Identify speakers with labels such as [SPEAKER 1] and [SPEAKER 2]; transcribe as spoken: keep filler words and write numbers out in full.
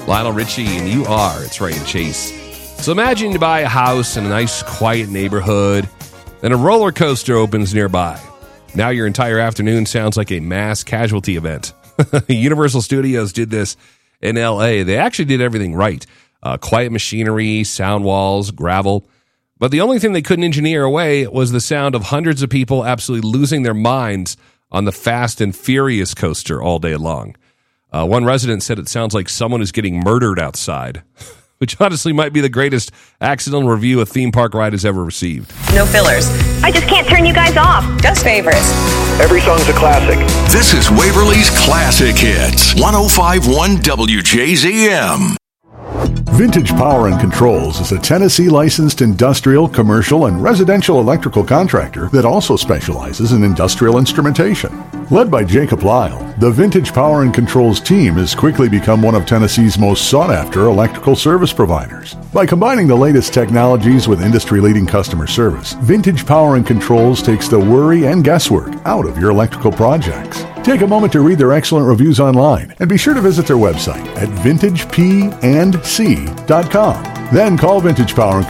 [SPEAKER 1] Lionel Richie, and you are. It's Ray and Chase. So imagine you buy a house in a nice, quiet neighborhood, then a roller coaster opens nearby. Now your entire afternoon sounds like a mass casualty event. Universal Studios did this in L A. They actually did everything right. Uh, quiet machinery, sound walls, gravel. But the only thing they couldn't engineer away was the sound of hundreds of people absolutely losing their minds on the Fast and Furious coaster all day long. Uh, one resident said it sounds like someone is getting murdered outside, which honestly might be the greatest accidental review a theme park ride has ever received.
[SPEAKER 2] No fillers.
[SPEAKER 3] I just can't turn you guys off.
[SPEAKER 2] Just favorites.
[SPEAKER 4] Every song's a classic.
[SPEAKER 5] This is Waverly's Classic Hits, one oh five point one W J Z M.
[SPEAKER 6] Vintage Power and Controls is a Tennessee licensed industrial, commercial, and residential electrical contractor that also specializes in industrial instrumentation. Led by Jacob Lyle, the Vintage Power and Controls team has quickly become one of Tennessee's most sought-after electrical service providers. By combining the latest technologies with industry-leading customer service, Vintage Power and Controls takes the worry and guesswork out of your electrical projects. Take a moment to read their excellent reviews online and be sure to visit their website at vintage p and c dot com. Then call Vintage Power and